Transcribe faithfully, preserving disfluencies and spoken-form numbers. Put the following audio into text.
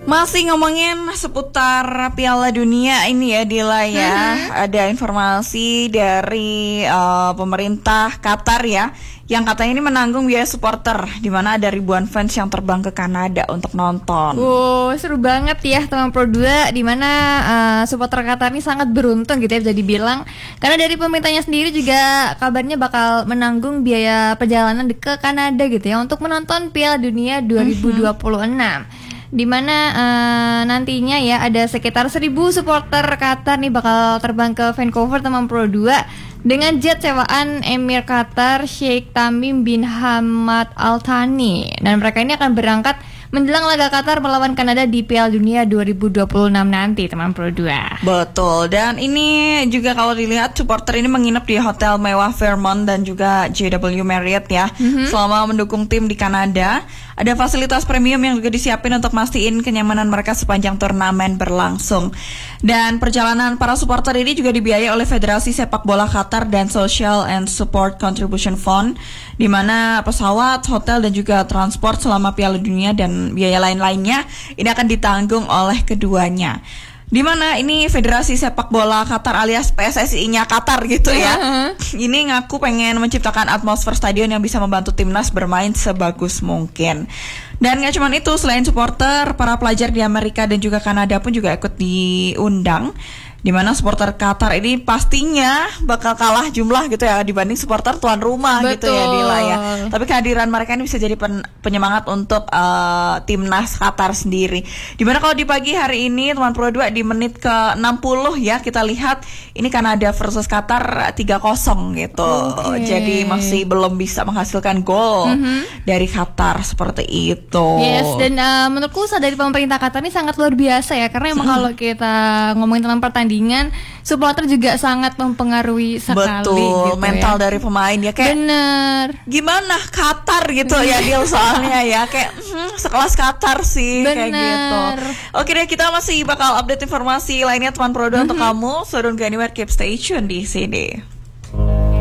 Masih ngomongin seputar Piala Dunia ini ya Dila ya. Hmm. Ada informasi dari uh, pemerintah Qatar ya, yang katanya ini menanggung biaya supporter, di mana ada ribuan fans yang terbang ke Kanada untuk nonton. Wow, seru banget ya teman Pro dua, di mana uh, supporter Qatar ini sangat beruntung gitu ya bisa dibilang, karena dari pemerintahnya sendiri juga kabarnya bakal menanggung biaya perjalanan ke Kanada gitu ya untuk menonton Piala Dunia dua ribu dua puluh enam. Mm-hmm. Di mana uh, nantinya ya ada sekitar seribu supporter Qatar nih bakal terbang ke Vancouver teman Pro dua dengan jet sewaan Emir Qatar Sheikh Tamim bin Hamad Al Thani, dan mereka ini akan berangkat menjelang laga Qatar melawan Kanada di Piala Dunia dua ribu dua puluh enam nanti teman Pro dua. Betul, dan ini juga kalau dilihat supporter ini menginap di hotel mewah Fairmont dan juga J W Marriott ya, mm-hmm. selama mendukung tim di Kanada. Ada fasilitas premium yang juga disiapin untuk mastiin kenyamanan mereka sepanjang turnamen berlangsung. Dan perjalanan para supporter ini juga dibiayai oleh Federasi Sepak Bola Qatar dan Social and Support Contribution Fund, di mana pesawat, hotel dan juga transport selama Piala Dunia dan biaya lain-lainnya ini akan ditanggung oleh keduanya. Di mana ini Federasi Sepak Bola Qatar alias P S S I-nya Qatar gitu ya. Uh-huh. Ini ngaku pengen menciptakan atmosfer stadion yang bisa membantu timnas bermain sebagus mungkin. Dan gak cuma itu, selain supporter, para pelajar di Amerika dan juga Kanada pun juga ikut diundang, di mana supporter Qatar ini pastinya bakal kalah jumlah gitu ya dibanding supporter tuan rumah. Betul. Gitu ya Dila ya. Tapi kehadiran mereka ini bisa jadi pen- penyemangat untuk uh, timnas Qatar sendiri. Dimana kalau di pagi hari ini teman Pro dua di menit ke enam puluh ya, kita lihat ini Kanada versus Qatar tiga kosong gitu. Okay. Jadi masih belum bisa menghasilkan gol mm-hmm. dari Qatar seperti itu. Yes, dan uh, menurutku usaha dari pemerintah Qatar ini sangat luar biasa ya, karena emang hmm. kalau kita ngomongin tentang pertandingan, supporter juga sangat mempengaruhi sekali. Betul, gitu mental ya. dari pemain ya, kayak bener. Gimana Qatar gitu ya Dil, soalnya ya kayak hmm, sekelas Qatar sih. Bener. Kayak gitu. Oke deh, kita masih bakal update informasi lainnya teman Pro dua mm-hmm. untuk kamu. So don't go anywhere, keep stay tune di sini.